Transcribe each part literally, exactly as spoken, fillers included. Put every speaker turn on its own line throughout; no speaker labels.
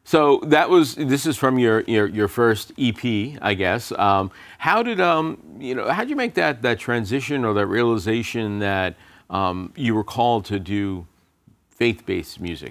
So that was this is from your your, your first E P, I guess. Um, how did um you know how did you make that that transition or that realization that um, you were called to do faith-based music?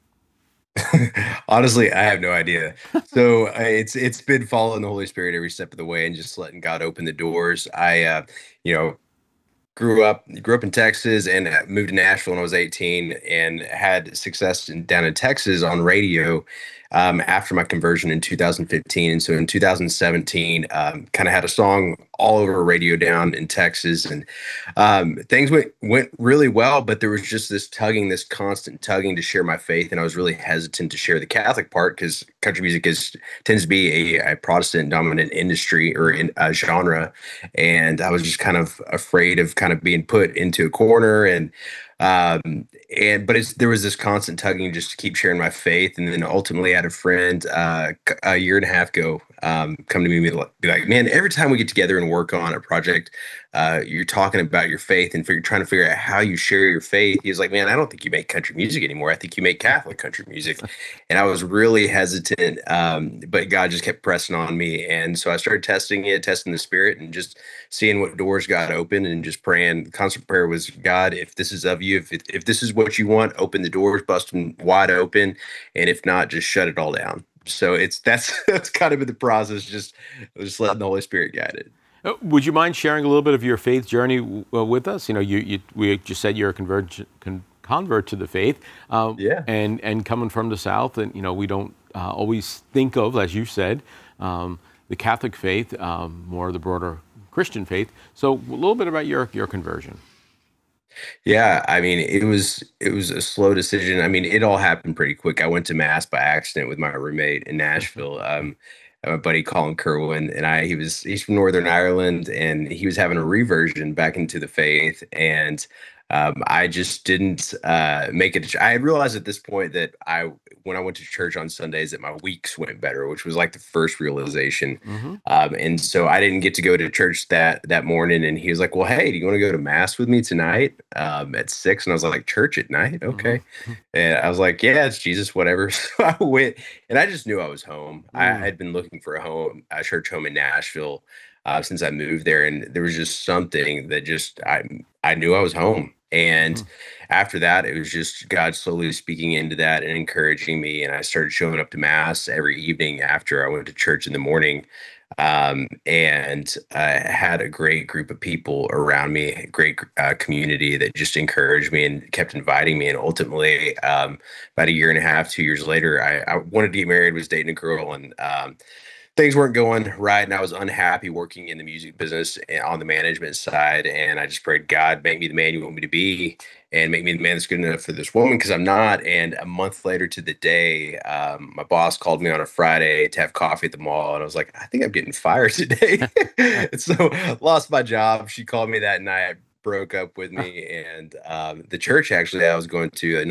Honestly, I have no idea. So uh, it's it's been following the Holy Spirit every step of the way and just letting God open the doors. I, uh, you know, grew up grew up in Texas and uh, moved to Nashville when I was eighteen and had success in, down in Texas on radio um, after my conversion in two thousand fifteen. And so in two thousand seventeen, um, kind of had a song all over radio down in Texas, and um, things went went really well. But there was just this tugging, this constant tugging to share my faith, and I was really hesitant to share the Catholic part because country music is tends to be a, a Protestant dominant industry or in a genre, and I was just kind of afraid of kind of being put into a corner and um and but it's there was this constant tugging just to keep sharing my faith. And then ultimately I had a friend uh c- a year and a half ago um come to me and be like, be like, man, every time we get together and work on a project, uh you're talking about your faith and you're trying to figure out how you share your faith. He was like, man, I don't think you make country music anymore, I think you make Catholic country music. And I was really hesitant, um, but God just kept pressing on me. And so I started testing it, testing the spirit, and just seeing what doors got open and just praying. Constant prayer was, God, if this is of you, if, it, if this is what you want, open the doors, bust them wide open. And if not, just shut it all down. So it's that's that's kind of been the process, just just letting the Holy Spirit guide it.
Uh, Would you mind sharing a little bit of your faith journey w- uh, with us? You know, you, you we just said you're a convert con, convert to the faith, uh,
Yeah.
and and coming from the South, and you know we don't uh, always think of, as you said, um, the Catholic faith, um, more the broader Christian faith. So a little bit about your your conversion.
Yeah, I mean, it was it was a slow decision. I mean, it all happened pretty quick. I went to mass by accident with my roommate in Nashville. Um, my buddy Colin Kerwin and I. He was he's from Northern Ireland, and he was having a reversion back into the faith. And um, I just didn't uh, make it. I had realized at this point that I, when I went to church on Sundays, that my weeks went better, which was like the first realization.
Hmm.
Um, and so I didn't get to go to church that that morning. And he was like, "Well, hey, do you want to go to mass with me tonight um, at six?" And I was like, "Church at night?
Hmm.
Okay." And I was like, "Yeah, it's Jesus, whatever." So I went, and I just knew I was home. I
Mm.
had been looking for a home, a church home in Nashville, uh, since I moved there, and there was just something that just I I knew I was home. And
Mhm.
after that, it was just God slowly speaking into that and encouraging me. And I started showing up to mass every evening after I went to church in the morning, um, and I had a great group of people around me, a great uh, community that just encouraged me and kept inviting me. And ultimately, um, about a year and a half, two years later, I, I wanted to get married, was dating a girl, and um, things weren't going right, and I was unhappy working in the music business and on the management side. And I just prayed, God, make me the man you want me to be, and make me the man that's good enough for this woman, because I'm not. And a month later to the day, um, my boss called me on a Friday to have coffee at the mall, and I was like, I think I'm getting fired today. And so lost my job. She called me that night, broke up with me, and um, the church actually I was going to,